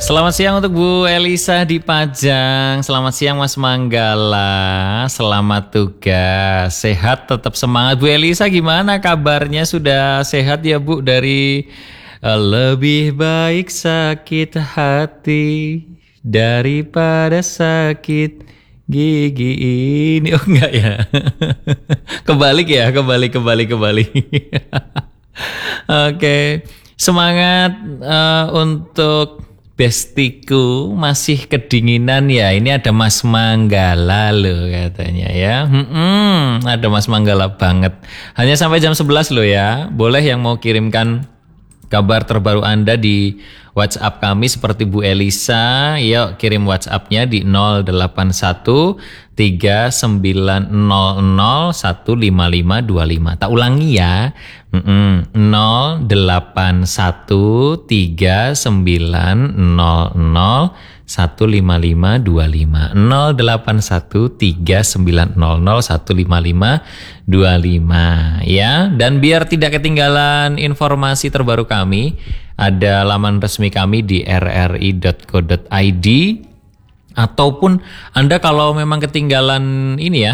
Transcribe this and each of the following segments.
Selamat siang untuk Bu Elisa di Pajang. Selamat siang Mas Manggala. Selamat tugas. Sehat tetap semangat. Bu Elisa gimana kabarnya? Sudah sehat ya Bu dari lebih baik sakit hati daripada sakit gigi ini. Oh enggak ya. Kebalik ya, kebalik. Oke. Semangat untuk bestiku masih kedinginan ya. Ini ada Mas Manggala loh katanya ya. Ada Mas Manggala banget. Hanya sampai jam 11 loh ya. Boleh yang mau kirimkan kabar terbaru Anda di WhatsApp kami seperti Bu Elisa. Yuk kirim WhatsApp-nya di 081 3900 15525. Tak ulangi ya. 081 3900 15525. 081 3900 15525 ya. Dan biar tidak ketinggalan informasi terbaru kami, ada laman resmi kami di rri.co.id. Ataupun Anda kalau memang ketinggalan ini ya,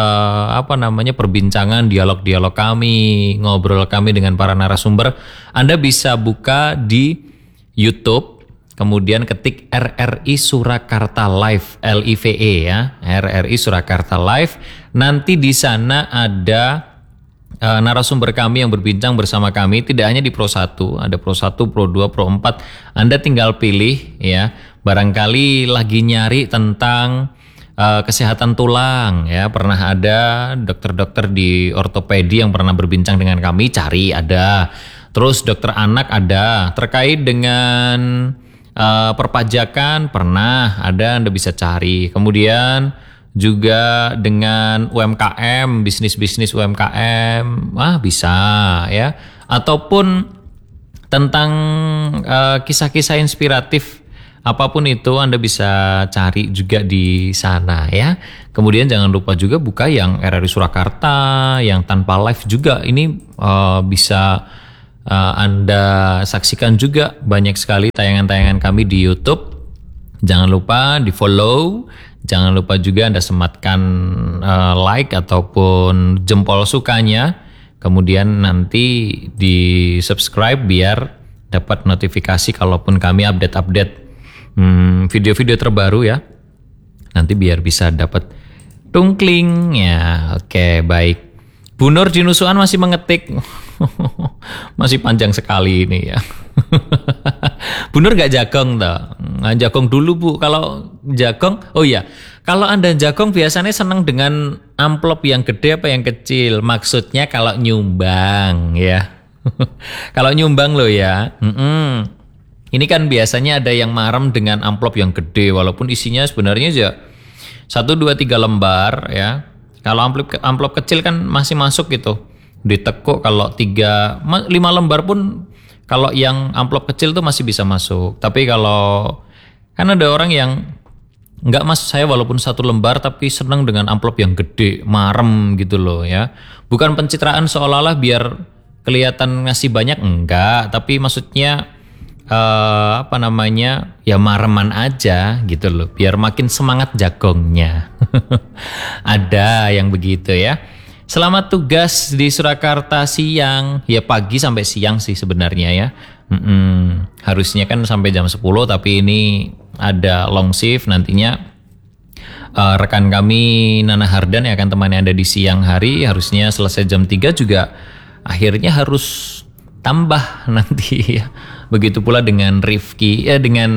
perbincangan dialog kami, ngobrol kami dengan para narasumber, Anda bisa buka di YouTube, kemudian ketik RRI Surakarta Live, LIVE ya, RRI Surakarta Live. Nanti di sana ada narasumber kami yang berbincang bersama kami, tidak hanya di Pro 1, ada Pro 1, Pro 2, Pro 4. Anda tinggal pilih ya. Barangkali lagi nyari tentang kesehatan tulang ya, pernah ada dokter-dokter di ortopedi yang pernah berbincang dengan kami, cari ada. Terus dokter anak ada, terkait dengan perpajakan pernah ada, Anda bisa cari. Kemudian juga dengan UMKM, bisnis UMKM, bisa ya. Ataupun tentang kisah-kisah inspiratif apapun itu Anda bisa cari juga di sana ya. Kemudian jangan lupa juga buka yang RRI Surakarta, yang tanpa live juga. Ini bisa Anda saksikan juga, banyak sekali tayangan-tayangan kami di YouTube. Jangan lupa di follow. Jangan lupa juga Anda sematkan like ataupun jempol sukanya. Kemudian nanti di subscribe biar dapat notifikasi kalaupun kami update video-video terbaru ya. Nanti biar bisa dapat tungkling ya. Oke, baik. Bu Nur di Nusuan masih mengetik. Masih panjang sekali ini ya. Bu Nur gak jagong toh? Jagong dulu Bu. Kalau jagong, oh iya, kalau Anda jagong biasanya senang dengan amplop yang gede apa yang kecil? Maksudnya kalau nyumbang ya. Kalau nyumbang loh ya. Ini kan biasanya ada yang marem dengan amplop yang gede, walaupun isinya sebenarnya aja 1, 2, 3 lembar ya. Kalau amplop kecil kan masih masuk gitu. Ditekuk kalau 3, 5 lembar pun kalau yang amplop kecil tuh masih bisa masuk. Tapi kalau kan ada orang yang enggak, Mas, saya walaupun 1 lembar tapi senang dengan amplop yang gede, marem gitu loh ya. Bukan pencitraan seolah-olah biar kelihatan ngasih banyak, enggak, tapi maksudnya ya mareman aja gitu loh, biar makin semangat jagongnya. Ada yang begitu ya. Selamat tugas di Surakarta siang, ya pagi sampai siang sih sebenarnya ya. Harusnya kan sampai jam 10, tapi ini ada long shift nantinya. Rekan kami Nana Hardan yang akan temani Anda di siang hari, harusnya selesai jam 3 juga, akhirnya harus tambah nanti ya. Begitu pula dengan Rifki, dengan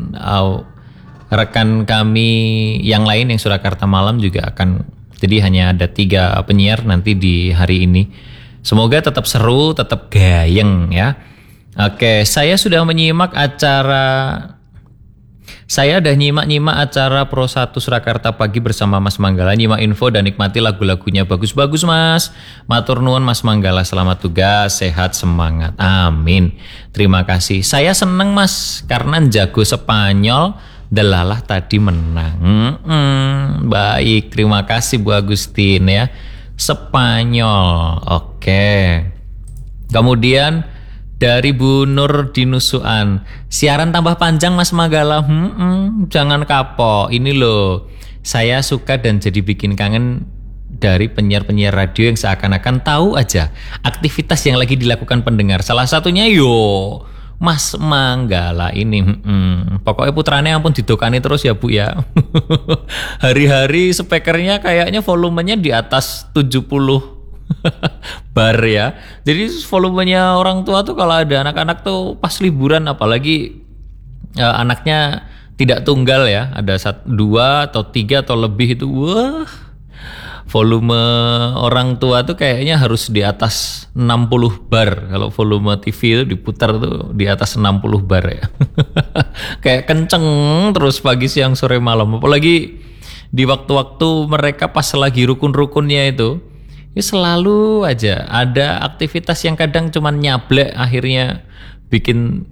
rekan kami yang lain yang Surakarta malam juga akan. Jadi hanya ada 3 penyiar nanti di hari ini. Semoga tetap seru, tetap gayeng ya. Oke, saya sudah menyimak acara. Saya udah nyimak acara Pro 1 Surakarta pagi bersama Mas Manggala. Nyimak info dan nikmati lagu-lagunya, bagus-bagus Mas. Matur nuwun Mas Manggala, selamat tugas, sehat, semangat. Amin. Terima kasih. Saya seneng Mas karena jago Spanyol. Delalah tadi menang. Baik, terima kasih Bu Agustin ya. Spanyol. Oke. Kemudian Dari Bu Nur di Nusuan. Siaran tambah panjang Mas Manggala. Jangan kapok. Ini loh. Saya suka dan jadi bikin kangen dari penyiar-penyiar radio yang seakan-akan tahu aja aktivitas yang lagi dilakukan pendengar. Salah satunya Mas Manggala ini. Pokoknya putranya ampun didokani terus ya Bu ya. Hari-hari speakernya kayaknya volumenya di atas 70 bar ya. Jadi volumenya orang tua tuh kalau ada anak-anak tuh pas liburan, apalagi anaknya tidak tunggal ya, ada 2 atau 3 atau lebih itu, wah, volume orang tua tuh kayaknya harus di atas 60 bar. Kalau volume TV itu diputar tuh di atas 60 bar ya. Kayak kenceng terus pagi, siang, sore, malam. Apalagi di waktu-waktu mereka pas lagi rukun-rukunnya itu, ya selalu aja ada aktivitas yang kadang cuman nyablek, akhirnya bikin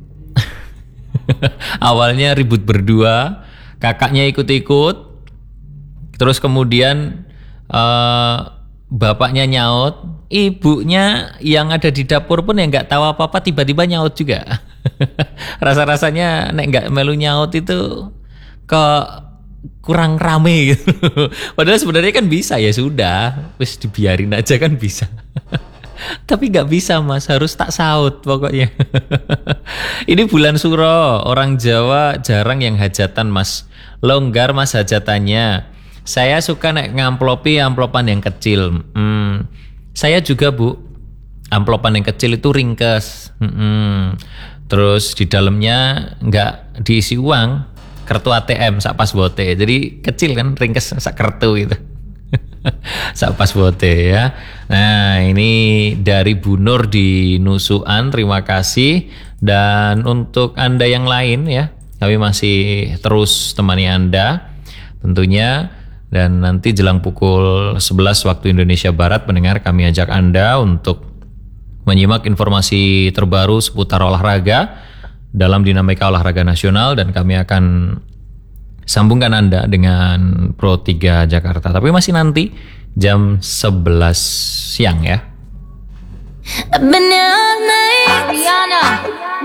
awalnya ribut berdua, kakaknya ikut-ikut, terus kemudian bapaknya nyaut, ibunya yang ada di dapur pun yang nggak tahu apa-apa tiba-tiba nyaut juga. Rasa-rasanya nek nggak melu nyaut itu kurang rame gitu. Padahal sebenarnya kan bisa, ya sudah, wis dibiarin aja kan bisa. Tapi nggak bisa Mas, harus tak saut pokoknya. Ini bulan Suro, orang Jawa jarang yang hajatan Mas. Longgar Mas hajatannya. Saya suka nek ngamplopi amplopan yang kecil. Saya juga Bu, amplopan yang kecil itu ringkes. Terus di dalamnya nggak diisi uang, kartu ATM sak pas bote. Jadi kecil kan, ringkes sak kartu gitu. Sak pas bote ya. Nah, ini dari Bu Nur di Nusuan, terima kasih. Dan untuk Anda yang lain ya, kami masih terus temani Anda tentunya. Dan nanti jelang pukul 11 waktu Indonesia Barat, pendengar, kami ajak Anda untuk menyimak informasi terbaru seputar olahraga dalam dinamika olahraga nasional, dan kami akan sambungkan Anda dengan Pro 3 Jakarta. Tapi masih nanti jam 11 siang ya. Rihanna.